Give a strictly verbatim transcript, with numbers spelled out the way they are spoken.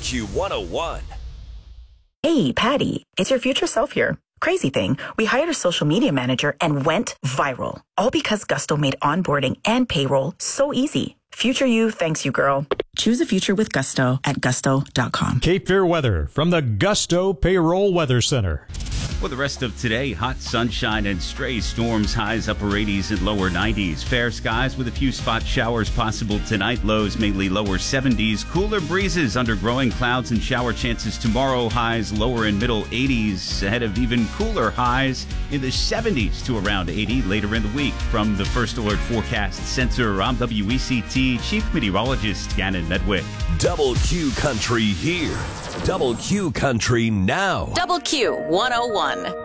Q one oh one. Hey, Patty, it's your future self here. Crazy thing, we hired a social media manager and went viral. All because Gusto made onboarding and payroll so easy. Future you thanks you, girl. Choose a future with Gusto at gusto dot com. Cape Fear weather from the Gusto Payroll Weather Center. For the rest of today, hot sunshine and stray storms, highs upper eighties and lower nineties. Fair skies with a few spot showers possible tonight, lows mainly lower seventies. Cooler breezes under growing clouds and shower chances tomorrow, highs lower and middle eighties, ahead of even cooler highs in the seventies to around eighty later in the week. From the First Alert Forecast Center, I'm W E C T Chief Meteorologist Gannon Medwick. Double Q Country here. Double Q Country now. Double Q one oh one.